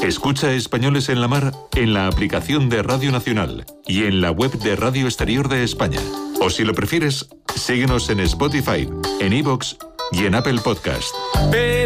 Escucha Españoles en la Mar en la aplicación de Radio Nacional y en la web de Radio Exterior de España. O si lo prefieres, síguenos en Spotify, en iVoox y en Apple Podcast.